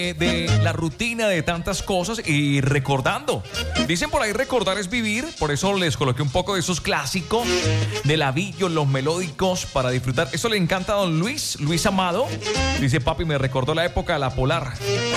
de la rutina de tantas cosas y recordando. Dicen por ahí recordar es vivir, por eso les coloqué un poco de esos clásicos de Lavillo, los melódicos para disfrutar. Eso le encanta a don Luis Amado. Dice, papi, me recordó la época de la Polar.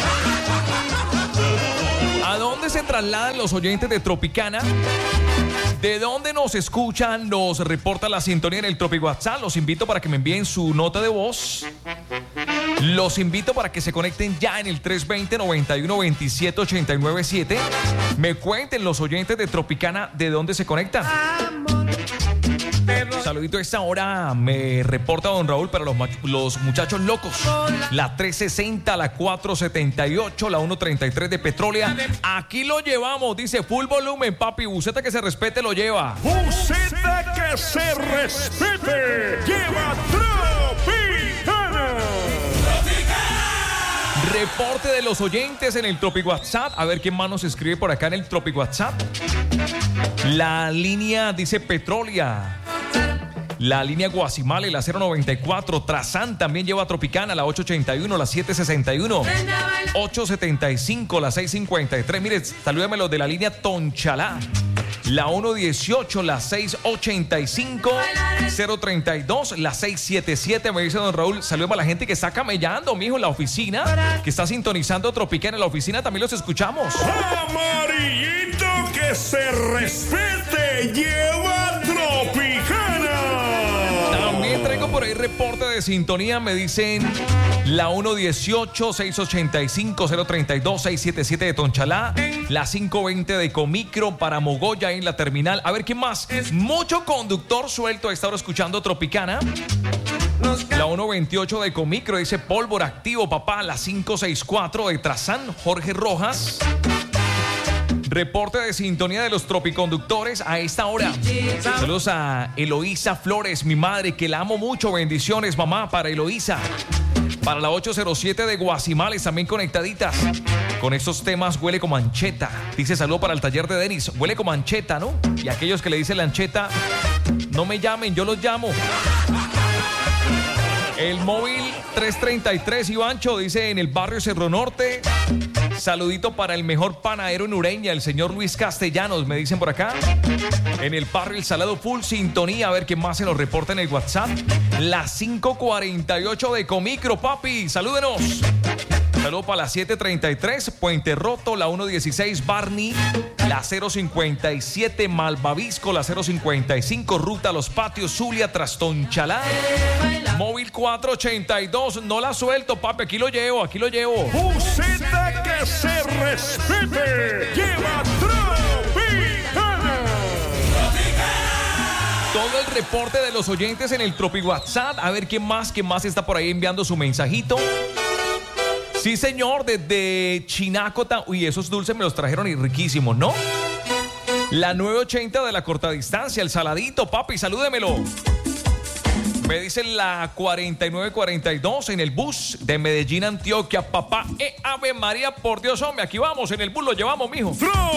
¿A dónde se trasladan los oyentes de Tropicana? ¿De dónde nos escuchan? Nos reporta la sintonía en el Tropi WhatsApp. Los invito para que me envíen su nota de voz. Los invito para que se conecten ya en el 320-9127-897. Me cuenten los oyentes de Tropicana de dónde se conectan. Saludito a esta hora, me reporta don Raúl para los muchachos locos. La 360, la 478, la 133 de Petrólea. Aquí lo llevamos, dice full volumen, papi. Buceta que se respete lo lleva. Buceta que se respete. Lleva Tropicana. Reporte de los oyentes en el Tropi WhatsApp. A ver quién más nos escribe por acá en el Tropi WhatsApp. La línea dice Petrólea. La línea Guasimale, la 094. Trazán también lleva Tropicana, la 881, la 761. 875, la 653. Mire, salúdame los de la línea Tonchalá. La 118, la 685, 032, la 677. Me dice don Raúl, saludemos a la gente que está camellando, mijo, en la oficina, que está sintonizando Tropicana en la oficina. También los escuchamos. Amarillito que se respete, lleva Tropicana. También traigo por ahí reporte de sintonía. Me dicen la 118, 685, 032, 677 de Tonchalá. La 520 de Comicro para Mogoya en la terminal. A ver, ¿quién más? Mucho conductor suelto a esta hora escuchando Tropicana. La 128 de Comicro dice pólvora activo, papá. La 564 de Trazán, Jorge Rojas. Reporte de sintonía de los tropiconductores a esta hora. Saludos a Eloísa Flores, mi madre, que la amo mucho. Bendiciones, mamá, para Eloísa. Para la 807 de Guasimales, también conectaditas. Con estos temas huele como ancheta. Dice saludo para el taller de Denis. Huele como ancheta, ¿no? Y aquellos que le dicen la ancheta, no me llamen, yo los llamo. El móvil 333 Ivancho dice en el barrio Cerro Norte. Saludito para el mejor panadero en Ureña, el señor Luis Castellanos, me dicen por acá. En el barrio El Salado full sintonía, a ver qué más se nos reporta en el WhatsApp. La 548 de Comicro, papi, salúdenos. Saludo para la 733, Puente Roto, la 116 Barney, la 057 Malvavisco, la 055 Ruta Los Patios, Zulia, Trastonchalá. Móvil 482, no la suelto, papi, aquí lo llevo. Buceta que se respete, lleva Tropicana. Todo el reporte de los oyentes en el Tropi WhatsApp. A ver quién más está por ahí enviando su mensajito. Sí, señor, desde Chinaco. Uy, esos dulces me los trajeron y riquísimos, ¿no? La 980 de la corta distancia, el saladito, papi, salúdemelo. Me dicen la 4942 en el bus de Medellín, Antioquia, papá. Ave María, por Dios, hombre, aquí vamos, en el bus lo llevamos, mijo.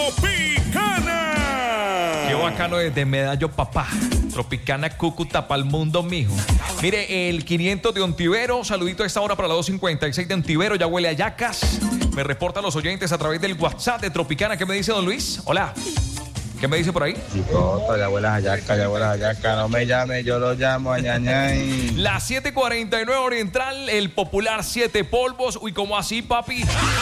Tropicana. Qué bacano desde Medallo, papá. Tropicana, Cúcuta, pa'l mundo, mijo. Mire, el 500 de Ontivero, saludito a esta hora para la 256 de Ontivero, ya huele a yacas. Me reportan los oyentes a través del WhatsApp de Tropicana. ¿Qué me dice don Luis? Hola. ¿Qué me dice por ahí? Chicoto, ya huelas a yaca, no me llame, yo lo llamo a ñañay. La 749 Oriental, el popular 7 polvos. Uy, ¿cómo así, papi?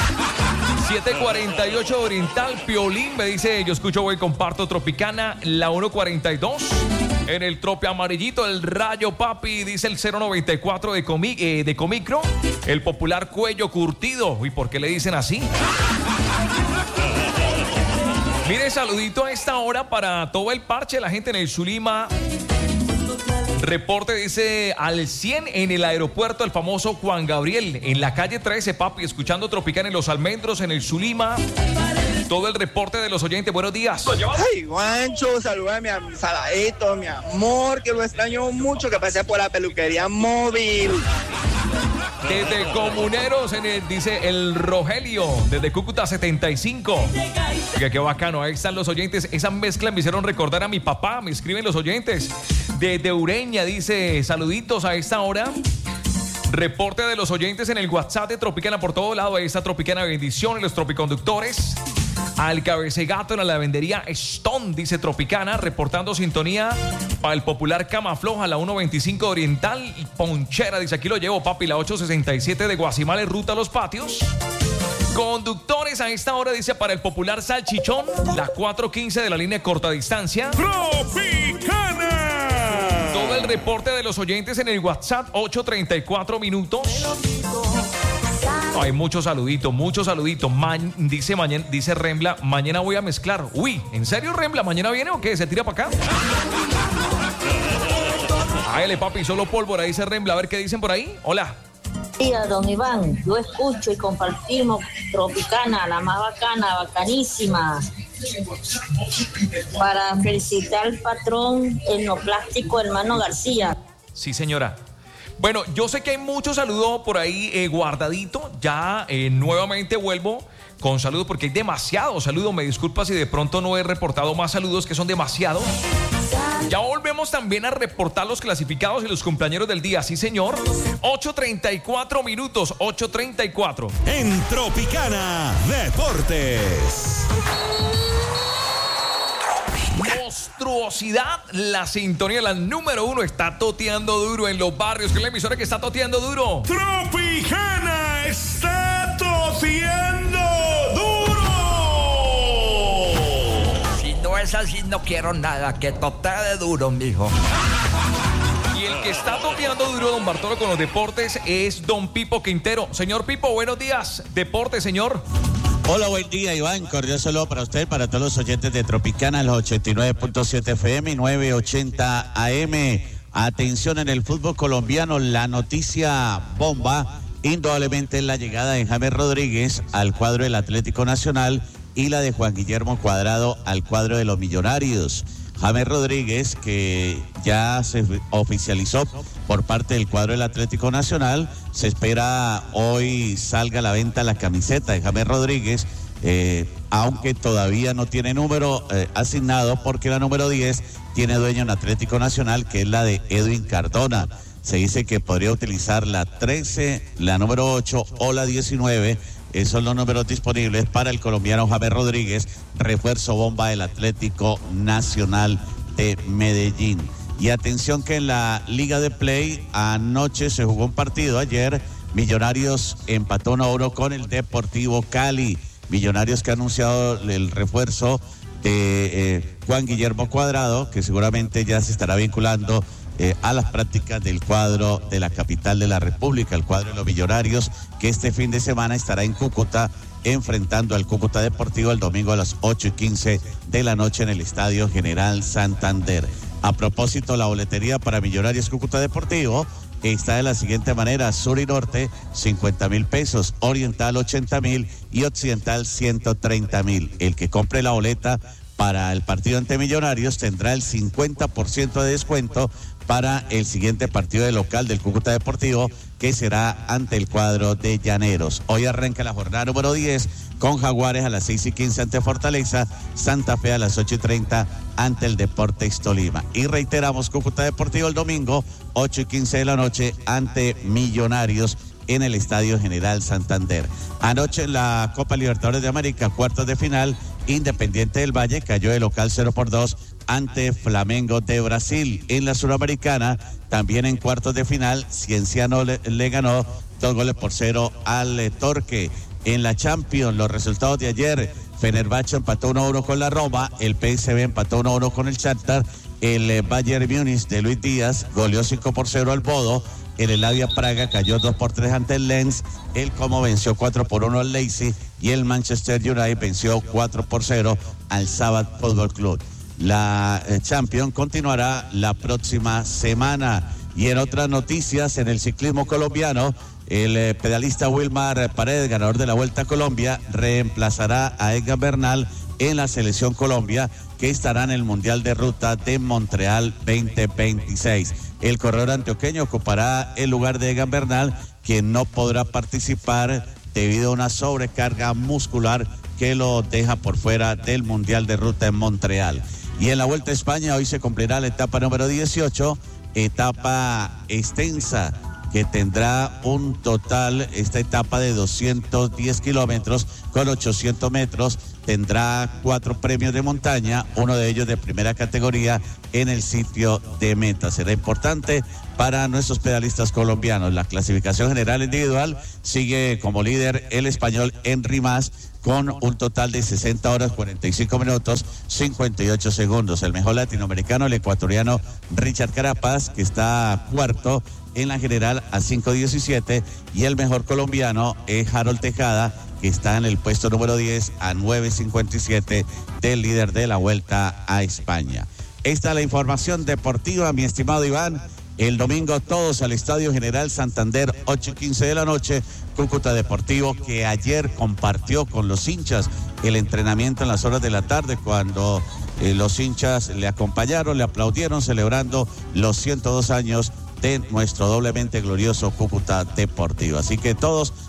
748 Oriental, Piolín, me dice, yo escucho, voy, comparto Tropicana. La 142 en el Tropi amarillito, el rayo, papi, dice el 094 de Comicro, el popular cuello curtido. Uy, ¿por qué le dicen así? Mire, saludito a esta hora para todo el parche, la gente en el Zulima. Reporte dice al 100 en el aeropuerto, el famoso Juan Gabriel, en la calle 13, papi, escuchando Tropicana en Los Almendros, en el Zulima. Todo el reporte de los oyentes, buenos días. Ay, Guancho, salúdame a mi saladito, mi amor, que lo extraño mucho, que pasé por la peluquería móvil. Desde Comuneros, dice el Rogelio, desde Cúcuta 75. Oiga, qué bacano, ahí están los oyentes. Esa mezcla me hicieron recordar a mi papá, me escriben los oyentes. Desde Ureña, dice, saluditos a esta hora. Reporte de los oyentes en el WhatsApp de Tropicana por todo lado. Ahí está Tropicana, bendiciones, los tropiconductores. Al cabecegato en la lavandería Stone, dice Tropicana, reportando sintonía para el popular Cama Floja, la 125 Oriental y Ponchera. Dice, aquí lo llevo, papi, la 867 de Guasimales, ruta a Los Patios. Conductores a esta hora, dice, para el popular Salchichón, la 415 de la línea corta distancia. Tropicana. Todo el reporte de los oyentes en el WhatsApp, 8:34 minutos. Hay muchos saluditos, dice Rembla, mañana voy a mezclar. Uy, ¿en serio, Rembla? ¿Mañana viene o qué? ¿Se tira para acá? Hágale, papi, solo pólvora, dice Rembla. A ver qué dicen por ahí. Hola. Días, don Iván, yo escucho y compartimos Tropicana, la más bacana, bacanísima. Para felicitar al patrón etnoplástico hermano García. Sí, señora. Bueno, yo sé que hay muchos saludos por ahí guardadito. Ya nuevamente vuelvo con saludos porque hay demasiados saludos. Me disculpa si de pronto no he reportado más saludos, que son demasiados. Ya volvemos también a reportar los clasificados y los cumpleaños del día. Sí, señor. 8:34 minutos, 8:34. En Tropicana Deportes. Monstruosidad, la sintonía, la número 1 está toteando duro en los barrios. ¿Qué es la emisora que está toteando duro? Tropicana está toteando duro. Si no es así, no quiero nada, que totee de duro, mijo. Y el que está toteando duro, don Bartolo, con los deportes es don Pipo Quintero. Señor Pipo, buenos días. Deporte, señor. Hola, buen día, Iván. Cordial saludo para usted, para todos los oyentes de Tropicana, los 89.7 FM y 980 AM. Atención en el fútbol colombiano, la noticia bomba, indudablemente es la llegada de James Rodríguez al cuadro del Atlético Nacional y la de Juan Guillermo Cuadrado al cuadro de los Millonarios. James Rodríguez, que ya se oficializó por parte del cuadro del Atlético Nacional, se espera hoy salga a la venta la camiseta de James Rodríguez, aunque todavía no tiene número asignado, porque la número 10 tiene dueño en Atlético Nacional, que es la de Edwin Cardona. Se dice que podría utilizar la 13, la número 8 o la 19. Esos son los números disponibles para el colombiano James Rodríguez, refuerzo bomba del Atlético Nacional de Medellín. Y atención que en la Liga de Play anoche se jugó un partido. Ayer Millonarios empató 1-1 con el Deportivo Cali. Millonarios que ha anunciado el refuerzo de Juan Guillermo Cuadrado, que seguramente ya se estará vinculando a las prácticas del cuadro de la capital de la República, el cuadro de los Millonarios, que este fin de semana estará en Cúcuta enfrentando al Cúcuta Deportivo el domingo a las 8:15 de la noche en el Estadio General Santander. A propósito, la boletería para Millonarios Cúcuta Deportivo está de la siguiente manera: sur y norte 50,000 pesos, oriental 80,000 y occidental 130,000. El que compre la boleta para el partido ante Millonarios tendrá el 50% de descuento para el siguiente partido de local del Cúcuta Deportivo, que será ante el cuadro de Llaneros. Hoy arranca la jornada número 10 con Jaguares a las 6:15 ante Fortaleza, Santa Fe a las 8:30 ante el Deportes Tolima. Y reiteramos, Cúcuta Deportivo el domingo 8:15 de la noche ante Millonarios en el Estadio General Santander. Anoche en la Copa Libertadores de América, cuartos de final, Independiente del Valle cayó de local 0-2 ante Flamengo de Brasil. En la Suramericana, también en cuartos de final, Cienciano le ganó 2-0 al Torque. En la Champions, los resultados de ayer: Fenerbahce empató 1-1 con la Roma, el PSV empató 1-1 con el Shakhtar, el Bayern Múnich de Luis Díaz goleó 5-0 al Bodo, el Slavia Praga cayó 2-3 ante el Lens, el Como venció 4-1 al Leipzig y el Manchester United venció 4-0 al Sabah Football Club. La Champions continuará la próxima semana. Y en otras noticias, en el ciclismo colombiano, el pedalista Wilmar Paredes, ganador de la Vuelta a Colombia, reemplazará a Egan Bernal en la Selección Colombia, que estará en el Mundial de Ruta de Montreal 2026. El corredor antioqueño ocupará el lugar de Egan Bernal, quien no podrá participar debido a una sobrecarga muscular que lo deja por fuera del Mundial de Ruta en Montreal. Y en la Vuelta a España hoy se cumplirá la etapa número 18, etapa extensa que tendrá un total, esta etapa de 210 kilómetros con 800 metros, tendrá 4 premios de montaña, uno de ellos de primera categoría en el sitio de meta. Será importante para nuestros pedalistas colombianos. La clasificación general individual sigue como líder el español Henry Mas con un total de 60 horas, 45 minutos, 58 segundos. El mejor latinoamericano, el ecuatoriano Richard Carapaz, que está cuarto en la general a 5:17, y el mejor colombiano es Harold Tejada, que está en el puesto número 10 a 9:57 del líder de la Vuelta a España. Esta es la información deportiva, mi estimado Iván. El domingo todos al Estadio General Santander, 8:15 de la noche. Cúcuta Deportivo, que ayer compartió con los hinchas el entrenamiento en las horas de la tarde, cuando los hinchas le acompañaron, le aplaudieron, celebrando los 102 años de nuestro doblemente glorioso Cúcuta Deportivo. Así que todos